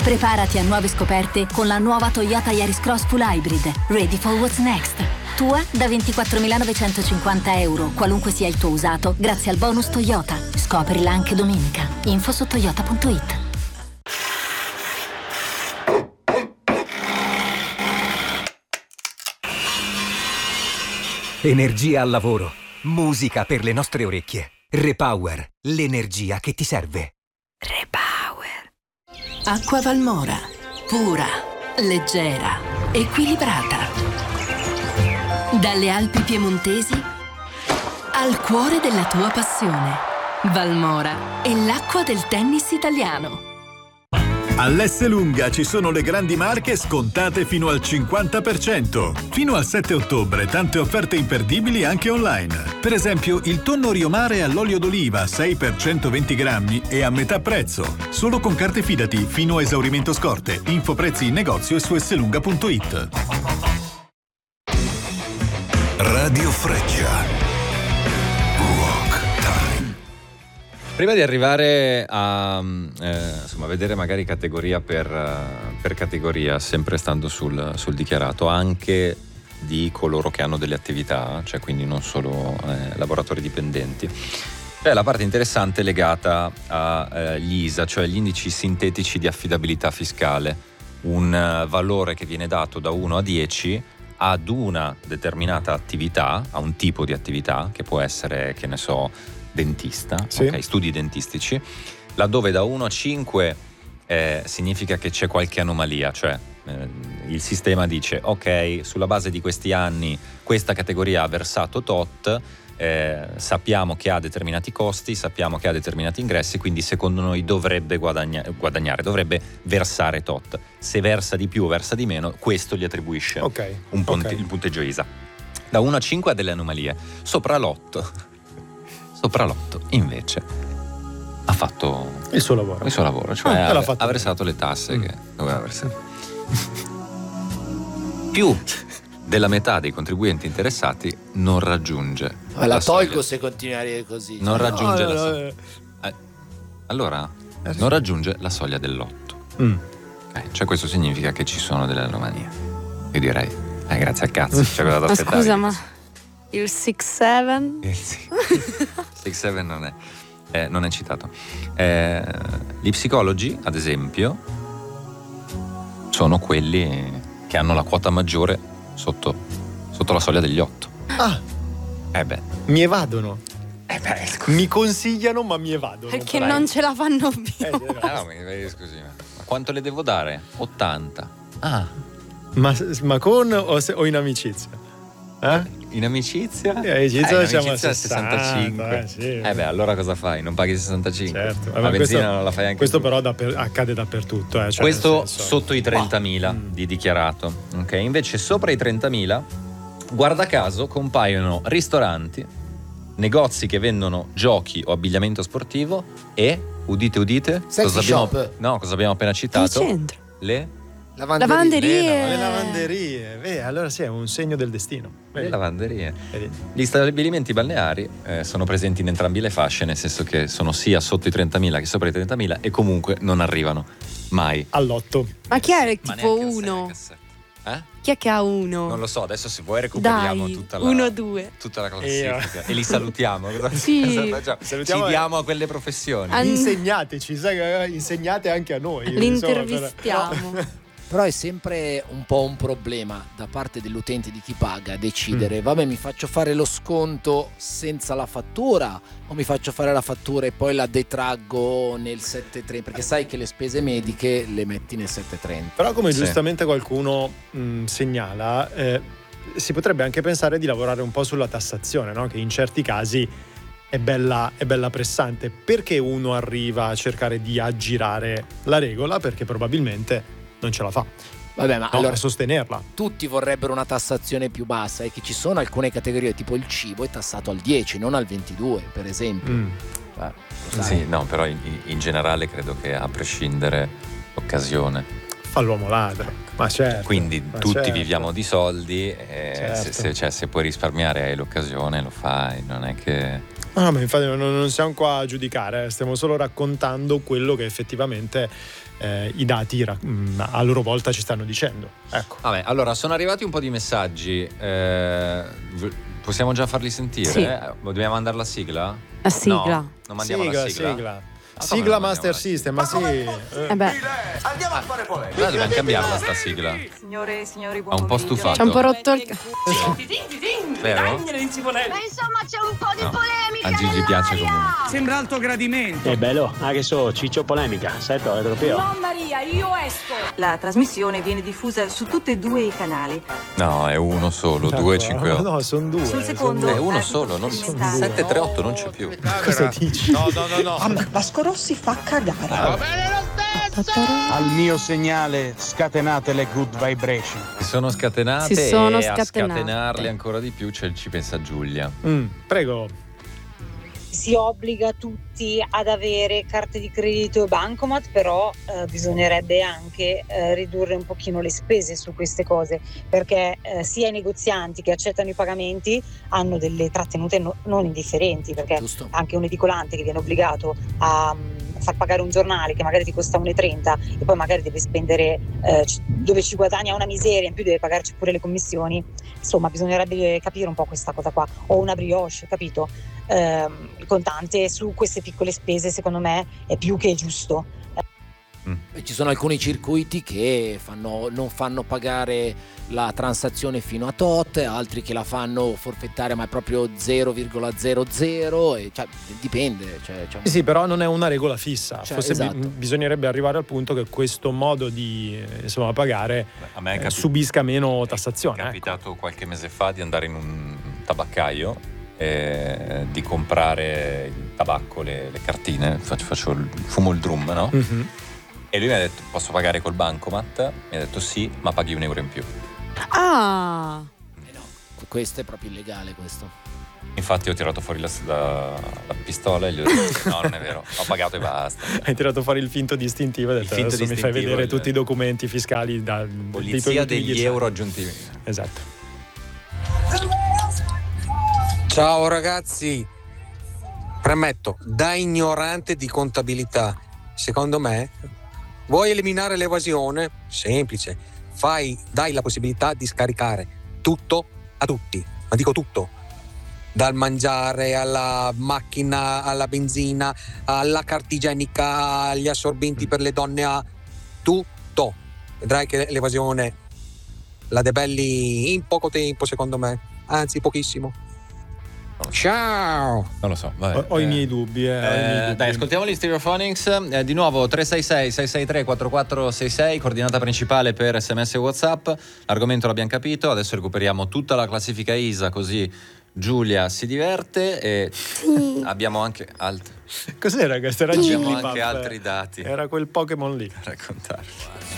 Preparati a nuove scoperte con la nuova Toyota Yaris Cross Full Hybrid, ready for what's next. Tua da 24.950 euro, qualunque sia il tuo usato, grazie al bonus Toyota. Scoprila anche domenica. Info su toyota.it. Energia al lavoro, musica per le nostre orecchie. Repower, l'energia che ti serve. Repower. Acqua Valmora, pura, leggera, equilibrata. Dalle Alpi piemontesi al cuore della tua passione. Valmora è l'acqua del tennis italiano. All'Esselunga ci sono le grandi marche scontate fino al 50%. Fino al 7 ottobre tante offerte imperdibili anche online. Per esempio il tonno Rio Mare all'olio d'oliva 6 per 120 grammi e a metà prezzo. Solo con carte Fidati fino a esaurimento scorte. Info prezzi in negozio e su esselunga.it. Radio Freccia. Prima di arrivare a vedere magari categoria per categoria, sempre stando sul dichiarato, anche di coloro che hanno delle attività, cioè quindi non solo lavoratori dipendenti, c'è la parte interessante legata agli ISA, cioè gli indici sintetici di affidabilità fiscale, un valore che viene dato da 1 a 10 ad una determinata attività, a un tipo di attività, che può essere, che ne so, dentista, sì. Okay, studi dentistici, laddove da 1 a 5 significa che c'è qualche anomalia, cioè il sistema dice ok, sulla base di questi anni questa categoria ha versato tot, sappiamo che ha determinati costi, sappiamo che ha determinati ingressi, quindi secondo noi dovrebbe guadagnare, dovrebbe versare tot. Se versa di più o versa di meno, questo gli attribuisce il punteggio ISA. Da 1 a 5 ha delle anomalie. Sopra l'8 invece ha fatto il suo lavoro, cioè ha versato le tasse che doveva versare. Più della metà dei contribuenti interessati non raggiunge la tolgo se continuare così. Non raggiunge la soglia. Allora non raggiunge la soglia dell'8. Okay, cioè questo significa che ci sono delle anomalie. Io direi grazie al cazzo, c'è cosa da aspettare. Scusa, ma il 6-7? Il 6-7 non è citato. Gli psicologi, ad esempio, sono quelli che hanno la quota maggiore sotto la soglia degli 8. Mi evadono. Mi consigliano, ma mi evadono. Perché non ce la fanno più. Scusi, ma quanto le devo dare? 80. Ma con o in amicizia? In amicizia? Siamo a 65. Sì. Allora cosa fai? Non paghi 65? Certo. La benzina non la fai anche questo tu. Però accade dappertutto. Cioè questo sotto i 30.000 di dichiarato. Ok, invece sopra i 30.000, guarda caso, compaiono ristoranti, negozi che vendono giochi o abbigliamento sportivo e, udite, Sexy shop. Cosa abbiamo appena citato? Al centro. Le lavanderie. Le lavanderie. Allora sì, è un segno del destino. Le lavanderie. Gli stabilimenti balneari sono presenti in entrambi le fasce, nel senso che sono sia sotto i 30.000 che sopra i 30.000 e comunque non arrivano mai all'8. Ma chi è tipo 1? Chi è che ha 1? Non lo so, adesso se vuoi recuperiamo tutta la 1-2. Tutta la classifica e li salutiamo. Sì. Ci diamo a quelle professioni. Insegnateci, insegnate anche a noi. Li intervistiamo. Però è sempre un po' un problema da parte dell'utente, di chi paga, decidere vabbè, mi faccio fare lo sconto senza la fattura o mi faccio fare la fattura e poi la detraggo nel 7,30, perché sai che le spese mediche le metti nel 7,30. Però come giustamente qualcuno segnala, si potrebbe anche pensare di lavorare un po' sulla tassazione, no? Che in certi casi è bella pressante. Perché uno arriva a cercare di aggirare la regola? Perché probabilmente non ce la fa. Vabbè, ma allora sostenerla. Tutti vorrebbero una tassazione più bassa, e che ci sono alcune categorie, tipo il cibo è tassato al 10, non al 22, per esempio. Sì, no, però in generale credo che a prescindere l'occasione fa l'uomo ladro. Ma certo. Quindi tutti viviamo di soldi, certo. se puoi risparmiare hai l'occasione, lo fai, non è che No, ma infatti non siamo qua a giudicare, stiamo solo raccontando quello che effettivamente i dati a loro volta ci stanno dicendo. Ecco. Vabbè, allora sono arrivati un po' di messaggi. Possiamo già farli sentire? Sì. Dobbiamo mandare la sigla? La sigla. No, non mandiamo la sigla. Sigla Master System, ma sì. Andiamo a fare polemica. Allora dobbiamo cambiarla sta sigla. Signore e signori, Ha un po' stufato. C'è un po' rotto il Vero? Ma insomma c'è un po' di polemica. A Gigi piace comunque. Sembra alto gradimento. È bello, che so, ciccio polemica, sai proprio. No Maria, io esco. La trasmissione viene diffusa su tutti e due i canali. No, è uno solo, 258. No, sono due. Sul secondo È uno solo, non 738 non c'è più. Cosa dici? No. Vasco Rossi fa cagare. Va bene lo stesso! Al mio segnale scatenate le good vibration. Si sono scatenate Si sono e scatenate. a scatenarle ancora di più ci pensa Giulia. Prego. Si obbliga tutti ad avere carte di credito e bancomat, però bisognerebbe anche ridurre un pochino le spese su queste cose, perché sia i negozianti che accettano i pagamenti hanno delle trattenute non indifferenti, perché Giusto. anche un edicolante che viene obbligato a far pagare un giornale che magari ti costa 1,30 e poi magari deve spendere dove ci guadagna una miseria, in più deve pagarci pure le commissioni. Insomma, bisognerebbe capire un po' questa cosa qua, o una brioche, capito? Il contante su queste piccole spese secondo me è più che giusto. Ci sono alcuni circuiti che non fanno pagare la transazione fino a tot, altri che la fanno forfettare ma è proprio 0,00 e cioè, dipende. Sì, però non è una regola fissa. Forse esatto. bisognerebbe arrivare al punto che questo modo di pagare A me è subisca meno tassazione. È capitato qualche mese fa di andare in un tabaccaio e di comprare il tabacco, le cartine, fumo il drum, no? Mm-hmm. E lui mi ha detto: posso pagare col bancomat? Mi ha detto sì, ma paghi €1 in più. Ah, No, questo è proprio illegale questo. Infatti ho tirato fuori la pistola e gli ho detto no, non è vero, ho pagato e basta. Hai tirato fuori il finto distintivo e hai detto: adesso mi fai vedere tutti i documenti fiscali dei Polizia tuoi degli euro aggiuntivi. Esatto. Ciao ragazzi, premetto, da ignorante di contabilità, secondo me, vuoi eliminare l'evasione? Semplice, dai la possibilità di scaricare tutto a tutti, ma dico tutto, dal mangiare alla macchina, alla benzina, alla carta igienica, agli assorbenti per le donne, a tutto. Vedrai che l'evasione la debelli in poco tempo, secondo me, anzi pochissimo. Ciao! Non lo so, vabbè. Ho i miei dubbi. Dai, ascoltiamo gli Stereophonics. Di nuovo 366-663-4466, coordinata principale per SMS e WhatsApp. L'argomento l'abbiamo capito, adesso recuperiamo tutta la classifica ISA, così Giulia si diverte e abbiamo anche altri. Cos'era questo? Era Abbiamo Jigglypuff. anche altri dati Era quel Pokémon lì. da raccontare.